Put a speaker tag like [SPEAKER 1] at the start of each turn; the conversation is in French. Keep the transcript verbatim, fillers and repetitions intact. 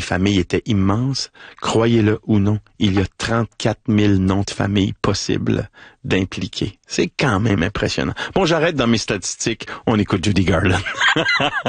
[SPEAKER 1] famille était immense. Croyez-le ou non, il y a trente-quatre mille noms de famille possibles d'impliquer. C'est quand même impressionnant. Bon, j'arrête dans mes statistiques. On écoute Judy Garland.